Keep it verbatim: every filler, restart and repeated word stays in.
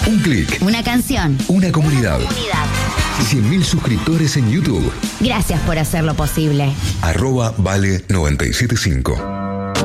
Un clic. Una canción. Una comunidad. Una comunidad. cien mil suscriptores en YouTube. Gracias por hacerlo posible. Arroba Vale noventa y siete punto cinco.